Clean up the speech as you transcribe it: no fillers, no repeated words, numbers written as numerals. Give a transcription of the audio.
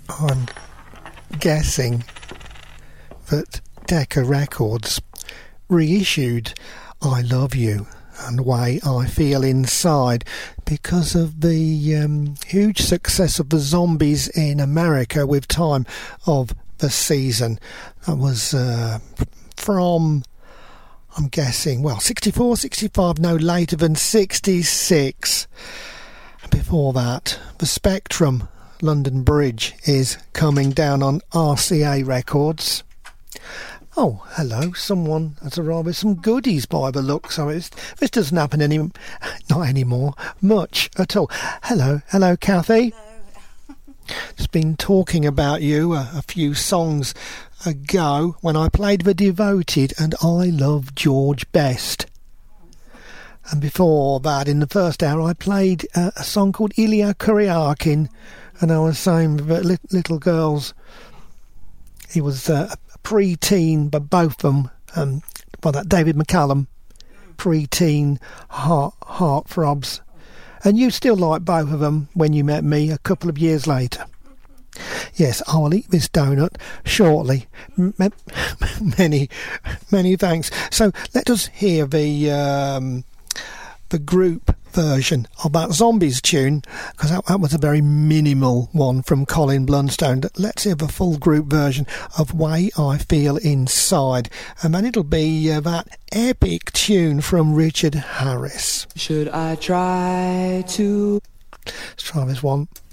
I'm guessing that Decca Records reissued I Love You and Way I Feel Inside because of the huge success of the Zombies in America with Time of the Season. That was from, I'm guessing, 64, 65, no later than 66. Before that, the Spectrum London Bridge is coming down on RCA Records. Oh, hello, someone has arrived with some goodies by the looks of it. This doesn't happen not anymore, much at all. Hello, Kathy. Hello. Just been talking about you a few songs ago when I played The Devoted and I Love George Best. And before that, in the first hour, I played a song called Ilya Kuryakin, and I was saying that little girls, he was a pre-teen, but both of them, that David McCallum, pre-teen heartthrobs. And you still like both of them when you met me a couple of years later. Yes, I will eat this donut shortly. Many thanks. So let us hear the group version of that Zombies tune, because that was a very minimal one from Colin Blunstone. Let's hear the full group version of Way I Feel Inside, and then it'll be that epic tune from Richard Harris. Should I try to... Let's try this one.